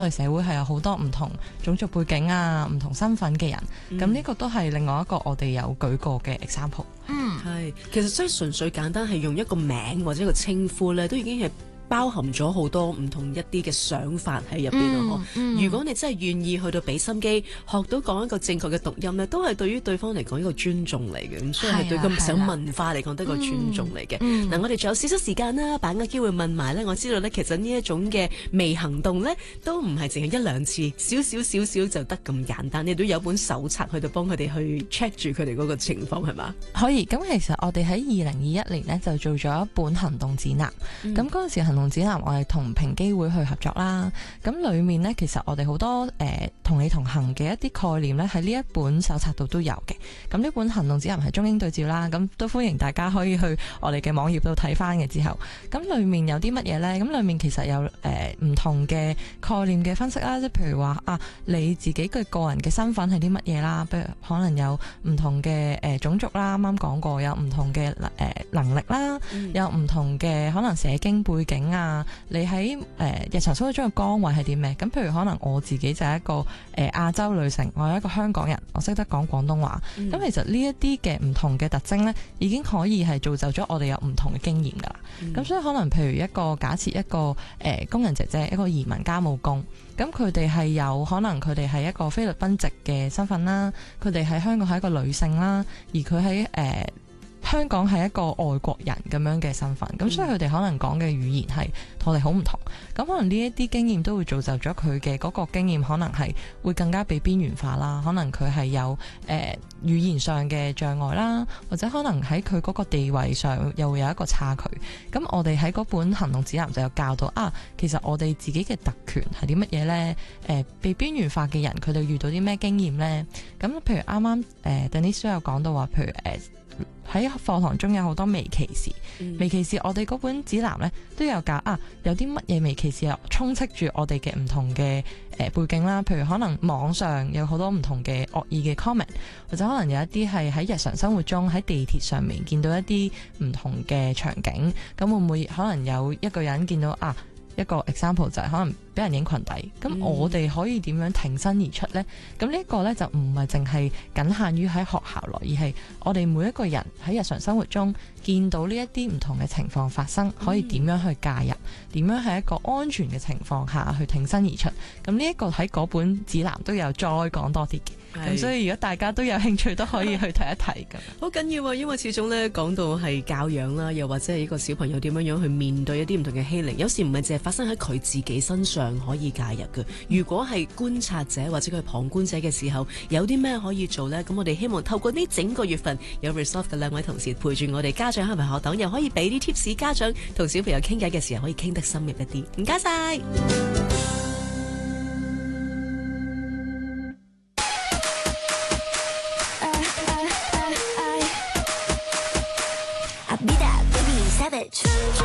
我哋社會係有好多唔同種族背景啊、唔同身份嘅人，咁呢個都係另外一個我哋有舉過嘅 example。 係，其實真係純粹簡單係用一個名或者一個稱呼咧，都已經係包含咗好多唔同一啲嘅想法喺入邊咯。如果你真係願意去到俾心機，學到講一個正確嘅讀音咧，都係對於對方嚟講一個尊重嚟嘅。咁所以係對咁想文化嚟講都係一個尊重嚟嘅。嗱，我哋仲有少少時間啦，把握機會問埋咧。我知道咧，其實呢一種嘅微行動咧，都唔係淨係一兩次，少少就得咁簡單。你都有本手冊去到幫佢哋去 check 住佢哋嗰個情況係嘛？ 可以。咁其實我哋喺2021年咧就做咗一本行動指南。咁嗰陣時行動指南我哋同平機會去合作啦，咁裏面呢，其實我哋好多同你同行嘅一啲概念呢，喺呢一本手冊度都有嘅。咁呢本行動指南係中英對照啦，咁都歡迎大家可以去我哋嘅網頁度睇翻嘅。之後咁裏面有啲乜嘢呢？咁裏面其實有唔同嘅概念嘅分析啦，即係譬如話你自己嘅個人嘅身份係啲乜嘢啦，譬如可能有唔同嘅種族啦，啱啱講過有唔同嘅能力啦，有唔同嘅可能社經背景啊。你喺日常生活中嘅崗位係啲咩？咁譬如可能我自己就係一個亞洲女性，我係一個香港人，我識得講廣東話。咁其實呢一啲嘅唔同嘅特徵呢，已經可以係造就咗我哋有唔同嘅經驗㗎啦。咁所以可能譬如假設一個工人姐姐，一個移民家務工，咁佢哋係有可能佢哋係一個菲律賓籍嘅身份啦，佢哋喺香港係一個女性啦，而佢喺香港係一個外國人咁樣嘅身份，咁所以佢哋可能講嘅語言係同我哋好唔同，咁可能呢一啲經驗都會造就咗佢嘅嗰個經驗可能係會更加被邊緣化啦，可能佢係有語言上嘅障礙啦，或者可能喺佢嗰個地位上又會有一個差距。咁我哋喺嗰本行動指南就有教到其實我哋自己嘅特權係啲乜嘢呢？被邊緣化嘅人佢哋遇到啲咩經驗呢？咁譬如啱啱Denise 都有講到話，譬如喺課堂中有好多微歧視，微歧視我哋嗰本指南呢都有教有啲乜嘢微歧視充斥住我哋嘅唔同嘅背景啦，譬如可能網上有好多唔同嘅惡意嘅 comment， 或者可能有一啲係喺日常生活中喺地鐵上面見到一啲唔同嘅場景，咁會唔會可能有一個人見到一個 example 就係可能俾人影裙底，咁我哋可以點樣挺身而出呢？咁呢個呢，就唔係淨係僅限於喺學校內，而係我哋每一個人喺日常生活中見到呢一啲唔同嘅情況發生，可以點樣去介入，點樣喺一個安全嘅情況下去挺身而出。咁呢一個喺嗰本指南都有再講多啲嘅。咁所以如果大家都有興趣都可以去睇一睇㗎。 好緊要啊，因為始終咧講到係教養啦，又或者係一個小朋友點樣去面對一啲唔同嘅欺凌，有時唔係淨係發生喺佢自己身上可以介入嘅。如果係觀察者或者佢係旁觀者嘅時候，有啲咩可以做呢？咁我哋希望透過呢整個月份有 Resolve 嘅兩位同事陪住我哋家長同埋學黨，又可以俾啲 tips 家長同小朋友傾偈嘅時候可以傾得深入一啲。唔該晒。